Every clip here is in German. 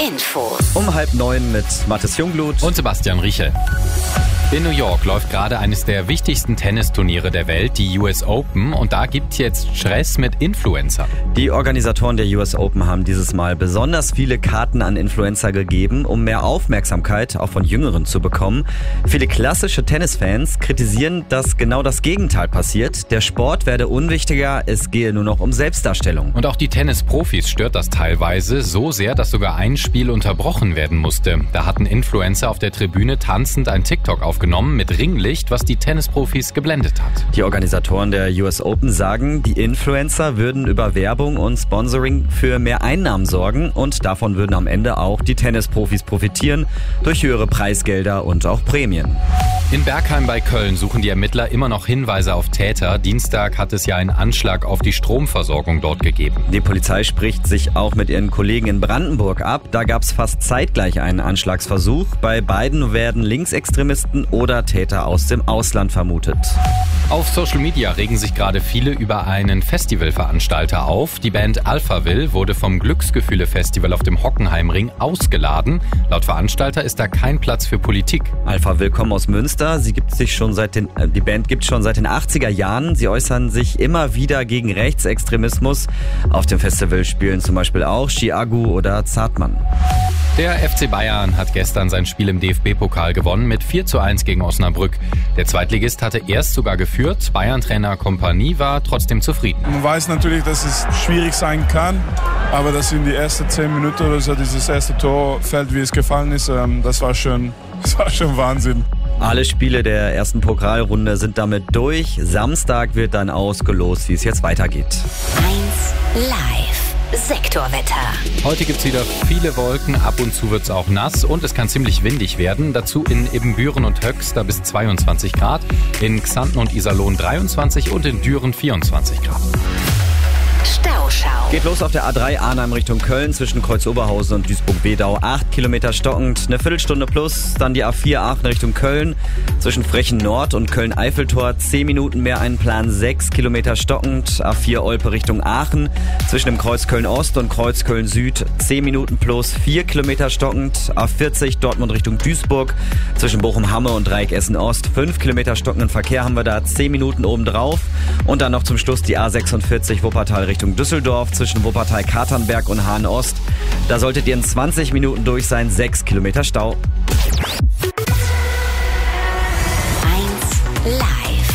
Infos. Um 8:30 mit Mathis Jungblut und Sebastian Riechel. In New York läuft gerade eines der wichtigsten Tennisturniere der Welt, die US Open, und da gibt's jetzt Stress mit Influencern. Die Organisatoren der US Open haben dieses Mal besonders viele Karten an Influencer gegeben, um mehr Aufmerksamkeit auch von Jüngeren zu bekommen. Viele klassische Tennisfans kritisieren, dass genau das Gegenteil passiert. Der Sport werde unwichtiger, es gehe nur noch um Selbstdarstellung. Und auch die Tennisprofis stört das teilweise so sehr, dass sogar ein Spiel unterbrochen werden musste. Da hatten Influencer auf der Tribüne tanzend ein TikTok aufgenommen mit Ringlicht, was die Tennisprofis geblendet hat. Die Organisatoren der US Open sagen, die Influencer würden über Werbung und Sponsoring für mehr Einnahmen sorgen und davon würden am Ende auch die Tennisprofis profitieren durch höhere Preisgelder und auch Prämien. In Bergheim bei Köln suchen die Ermittler immer noch Hinweise auf Täter. Dienstag hat es ja einen Anschlag auf die Stromversorgung dort gegeben. Die Polizei spricht sich auch mit ihren Kollegen in Brandenburg ab. Da gab es fast zeitgleich einen Anschlagsversuch. Bei beiden werden Linksextremisten oder Täter aus dem Ausland vermutet. Auf Social Media regen sich gerade viele über einen Festivalveranstalter auf. Die Band Alphaville wurde vom Glücksgefühle-Festival auf dem Hockenheimring ausgeladen. Laut Veranstalter ist da kein Platz für Politik. Alphaville kommen aus Münster. Die Band gibt es schon seit den 80er Jahren. Sie äußern sich immer wieder gegen Rechtsextremismus. Auf dem Festival spielen zum Beispiel auch Chiagu oder Zartmann. Der FC Bayern hat gestern sein Spiel im DFB-Pokal gewonnen mit 4:1 gegen Osnabrück. Der Zweitligist hatte erst sogar geführt. Bayern-Trainer Kompanie war trotzdem zufrieden. Man weiß natürlich, dass es schwierig sein kann, aber dass in die ersten 10 Minuten oder so dieses erste Tor fällt, wie es gefallen ist, das war schon Wahnsinn. Alle Spiele der ersten Pokalrunde sind damit durch. Samstag wird dann ausgelost, wie es jetzt weitergeht. 1 Live. Sektorwetter. Heute gibt's wieder viele Wolken, ab und zu wird's auch nass und es kann ziemlich windig werden. Dazu in Ibbenbüren und Höxter bis 22 Grad, in Xanten und Iserlohn 23 und in Düren 24 Grad. Stauschau. Geht los auf der A3 Arnhem Richtung Köln zwischen Kreuz-Oberhausen und Duisburg-Wedau. 8 Kilometer stockend, eine Viertelstunde plus. Dann die A4 Aachen Richtung Köln zwischen Frechen Nord und Köln-Eiffeltor. 10 Minuten mehr Plan, 6 Kilometer stockend. A4 Olpe Richtung Aachen zwischen dem Kreuz Köln-Ost und Kreuz Köln-Süd. 10 Minuten plus, 4 Kilometer stockend. A40 Dortmund Richtung Duisburg zwischen Bochum-Hamme und Dreieck Essen-Ost. 5 Kilometer stockenden Verkehr haben wir da, 10 Minuten obendrauf. Und dann noch zum Schluss die A46 Wuppertal Richtung Düsseldorf zwischen Wuppertal-Katernberg und Hahn-Ost. Da solltet ihr in 20 Minuten durch sein, 6 Kilometer Stau. 1 Live.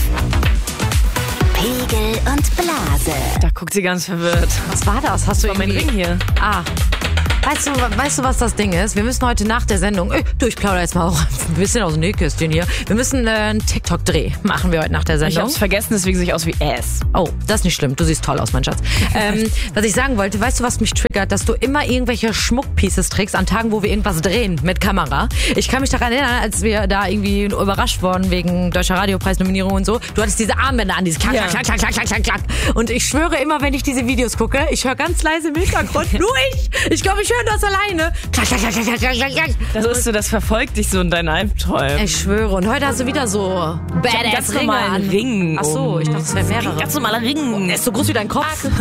Pegel und Blase. Da guckt sie ganz verwirrt. Was war das? Hast du Das war mein irgendwie... Ring hier. Weißt du, was das Ding ist? Wir müssen heute nach der Sendung, ich plaudere jetzt mal auch ein bisschen aus dem Nähkästchen hier. Wir müssen einen TikTok-Dreh machen wir heute nach der Ich Sendung. hab's vergessen, deswegen sehe ich aus wie Ass. Oh, das ist nicht schlimm. Du siehst toll aus, mein Schatz. Was ich sagen wollte, weißt du, was mich triggert? Dass du immer irgendwelche Schmuckpieces trägst an Tagen, wo wir irgendwas drehen mit Kamera. Ich kann mich daran erinnern, als wir da irgendwie überrascht wurden wegen Deutscher Radiopreisnominierung und so. Du hattest diese Armbänder an, dieses Klack, Ja. Klack, Klack, Klack, Klack, Klack, Klack. Und ich schwöre immer, wenn ich diese Videos gucke, ich höre ganz leise im Hintergrund. Nur ich. Ich glaube, ich höre das alleine. Klack, klack, klack, klack, klack, klack, klack. Das verfolgt dich so in deinen Albträumen. Ich schwöre. Und heute hast du wieder so ganz Badass Ringe normalen an. Ring. Ach so, ich dachte, es wären mehrere. Ganz normaler Ring. Er ist so groß wie dein Kopf.